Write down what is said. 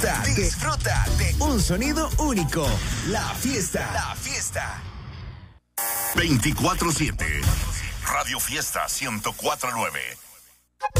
Disfruta de un sonido único. La fiesta. La fiesta. 24/7. Radio Fiesta 104.9.